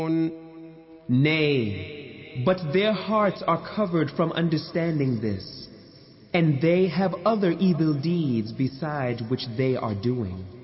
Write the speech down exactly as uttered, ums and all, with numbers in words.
Nay, but their hearts are covered from understanding this, and they have other evil deeds beside which they are doing.